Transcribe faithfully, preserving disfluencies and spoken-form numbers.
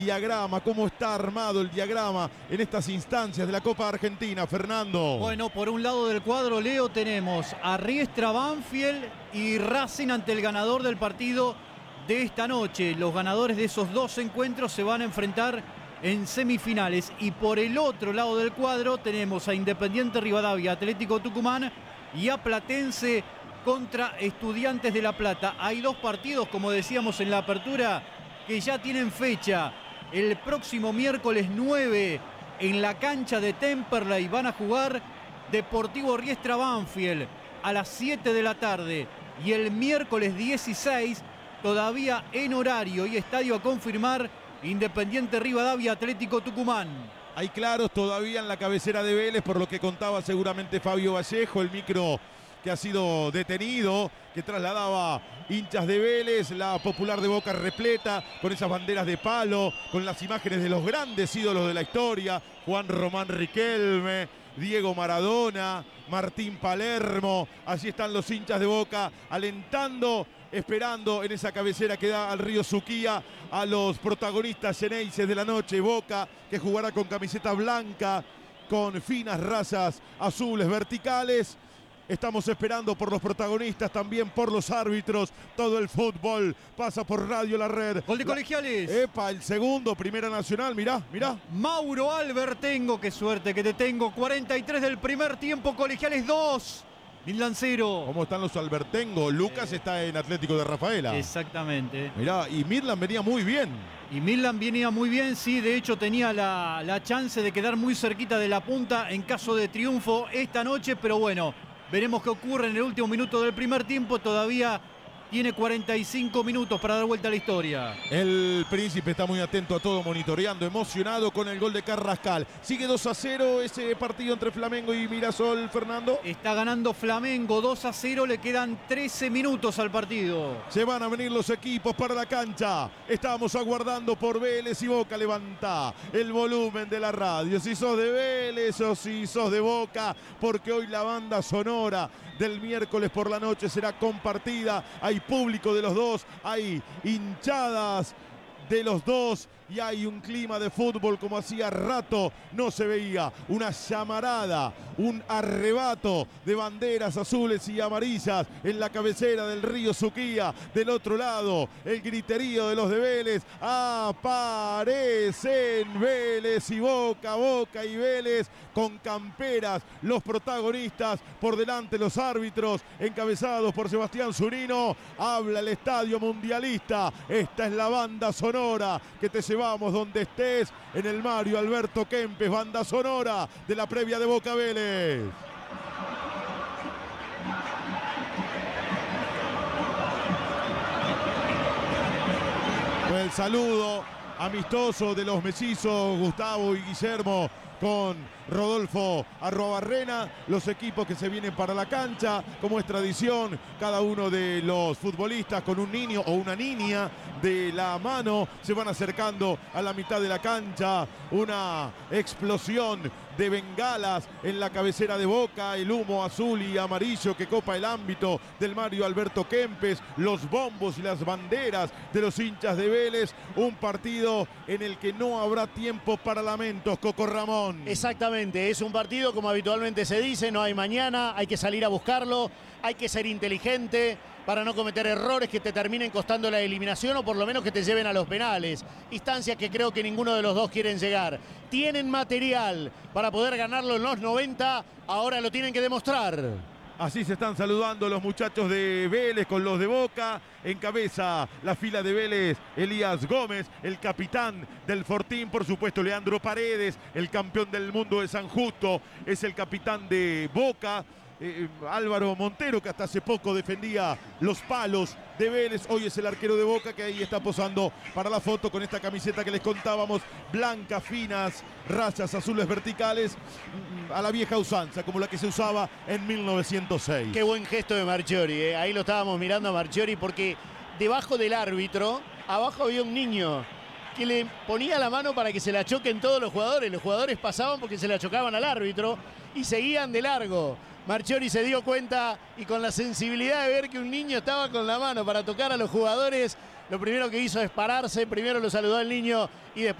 Diagrama, cómo está armado el diagrama en estas instancias de la Copa Argentina, Fernando. Bueno, por un lado del cuadro, Leo, tenemos a Riestra Banfield y Racing ante el ganador del partido de esta noche. Los ganadores de esos dos encuentros se van a enfrentar en semifinales. Y por el otro lado del cuadro tenemos a Independiente Rivadavia, Atlético Tucumán y a Platense contra Estudiantes de La Plata. Hay dos partidos, como decíamos en la apertura, que ya tienen fecha. El próximo miércoles nueve en la cancha de Temperley van a jugar Deportivo Riestra Banfield a las siete de la tarde. Y el miércoles dieciséis, todavía en horario y estadio a confirmar, Independiente Rivadavia, Atlético Tucumán. Hay claros todavía en la cabecera de Vélez, por lo que contaba seguramente Fabio Vallejo, el micro que ha sido detenido, que trasladaba hinchas de Vélez, la Popular de Boca repleta, con esas banderas de palo, con las imágenes de los grandes ídolos de la historia, Juan Román Riquelme, Diego Maradona, Martín Palermo. Allí están los hinchas de Boca alentando, esperando en esa cabecera que da al río Suquía a los protagonistas xeneises de la noche. Boca, que jugará con camiseta blanca, con finas rayas azules verticales. Estamos esperando por los protagonistas, también por los árbitros. Todo el fútbol pasa por Radio La Red. Gol de Colegiales. Epa, el segundo, Primera Nacional, mirá, mirá. Mauro Albertengo, qué suerte que te tengo. cuarenta y tres del primer tiempo, Colegiales dos. Midland cero. ¿Cómo están los Albertengo? Lucas eh, está en Atlético de Rafaela. Exactamente. Mirá, y Midland venía muy bien. Y Midland venía muy bien, sí, de hecho tenía la, la chance de quedar muy cerquita de la punta en caso de triunfo esta noche, pero bueno, veremos qué ocurre en el último minuto del primer tiempo. Todavía tiene cuarenta y cinco minutos para dar vuelta a la historia. El Príncipe está muy atento a todo, monitoreando, emocionado con el gol de Carrascal. Sigue dos a cero ese partido entre Flamengo y Mirasol, Fernando. Está ganando Flamengo dos a cero, le quedan trece minutos al partido. Se van a venir los equipos para la cancha. Estamos aguardando por Vélez y Boca. Levanta el volumen de la radio. Si sos de Vélez o si sos de Boca, porque hoy la banda sonora del miércoles por la noche será compartida. Hay público de los dos, hay hinchadas de los dos y hay un clima de fútbol como hacía rato no se veía. Una llamarada, un arrebato de banderas azules y amarillas en la cabecera del río Suquía. Del otro lado, el griterío de los de Vélez. Aparecen Vélez y Boca, Boca y Vélez con camperas. Los protagonistas, por delante los árbitros, encabezados por Sebastián Zunino. Habla el Estadio Mundialista. Esta es la banda sonora que te llevamos donde estés, en el Mario Alberto Kempes, banda sonora de la previa de Boca Vélez. El saludo amistoso de los mellizos Gustavo y Guillermo con Rodolfo Arruabarrena, los equipos que se vienen para la cancha, como es tradición, cada uno de los futbolistas con un niño o una niña de la mano se van acercando a la mitad de la cancha. Una explosión de bengalas en la cabecera de Boca, el humo azul y amarillo que copa el ámbito del Mario Alberto Kempes, los bombos y las banderas de los hinchas de Vélez. Un partido en el que no habrá tiempo para lamentos, Coco Ramón. Exactamente, es un partido como habitualmente se dice, no hay mañana, hay que salir a buscarlo, hay que ser inteligente para no cometer errores que te terminen costando la eliminación o por lo menos que te lleven a los penales. Instancias que creo que ninguno de los dos quieren llegar. Tienen material para poder ganarlo en los noventa, ahora lo tienen que demostrar. Así se están saludando los muchachos de Vélez con los de Boca. Encabeza la fila de Vélez Elías Gómez, el capitán del Fortín. Por supuesto, Leandro Paredes, el campeón del mundo de San Justo, es el capitán de Boca. Eh, Álvaro Montero, que hasta hace poco defendía los palos de Vélez, hoy es el arquero de Boca, que ahí está posando para la foto con esta camiseta que les contábamos, blanca, finas, rayas azules verticales, a la vieja usanza, como la que se usaba en mil novecientos seis. Qué buen gesto de Marchiori, ¿eh? Ahí lo estábamos mirando a Marchiori, porque debajo del árbitro, abajo había un niño que le ponía la mano para que se la choquen todos los jugadores. Los jugadores pasaban porque se la chocaban al árbitro y seguían de largo. Marchiori se dio cuenta y con la sensibilidad de ver que un niño estaba con la mano para tocar a los jugadores, lo primero que hizo es pararse, primero lo saludó al niño y después